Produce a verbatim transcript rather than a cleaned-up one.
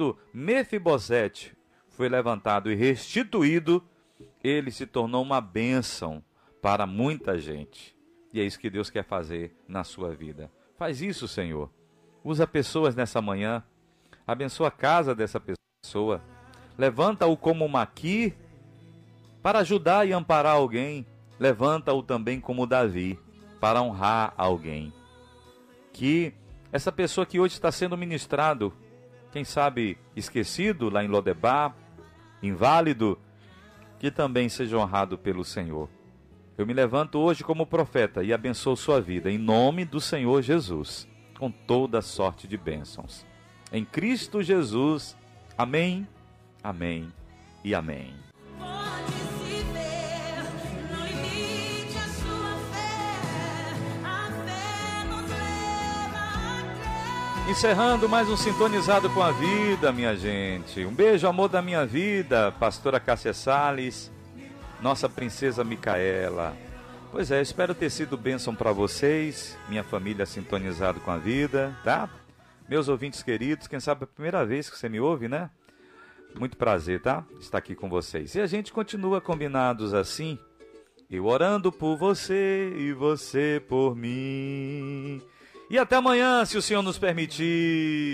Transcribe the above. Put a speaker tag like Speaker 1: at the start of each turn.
Speaker 1: quando Mefibosete foi levantado e restituído, ele se tornou uma bênção para muita gente. E é isso que Deus quer fazer na sua vida. Faz isso, Senhor. Usa pessoas nessa manhã. Abençoa a casa dessa pessoa. Levanta-o como Maqui para ajudar e amparar alguém. Levanta-o também como Davi para honrar alguém. Que essa pessoa que hoje está sendo ministrado, quem sabe esquecido lá em Lodebar, inválido, que também seja honrado pelo Senhor. Eu me levanto hoje como profeta e abençoo sua vida, em nome do Senhor Jesus, com toda sorte de bênçãos. Em Cristo Jesus. Amém, amém e amém. Encerrando mais um Sintonizado com a Vida, minha gente. Um beijo, amor da minha vida, pastora Cássia Salles, nossa princesa Micaela. Pois é, espero ter sido bênção para vocês, minha família Sintonizado com a Vida, tá? Meus ouvintes queridos, quem sabe é a primeira vez que você me ouve, né? Muito prazer, tá? Estar aqui com vocês. E a gente continua combinados assim, eu orando por você e você por mim. E até amanhã, se o Senhor nos permitir.